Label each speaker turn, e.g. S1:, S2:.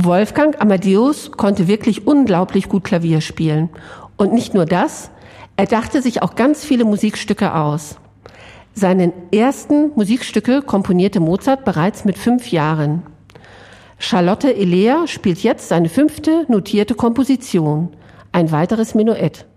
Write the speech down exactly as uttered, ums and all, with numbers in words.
S1: Wolfgang Amadeus konnte wirklich unglaublich gut Klavier spielen. Und nicht nur das, er dachte sich auch ganz viele Musikstücke aus. Seine ersten Musikstücke komponierte Mozart bereits mit fünf Jahren. Charlotte Elea spielt jetzt seine fünfte notierte Komposition, ein weiteres Menuett.